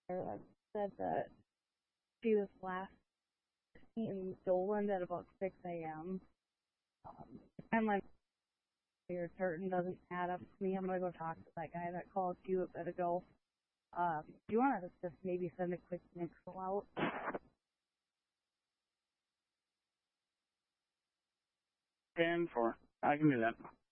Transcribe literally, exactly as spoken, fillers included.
that said that she was last seen in Doland at about six a m Um, and like you're certain doesn't add up to me. I'm gonna go talk to that guy that called you a bit ago. Um, do you want to just maybe send a quick nixel out? ten four. I can do that.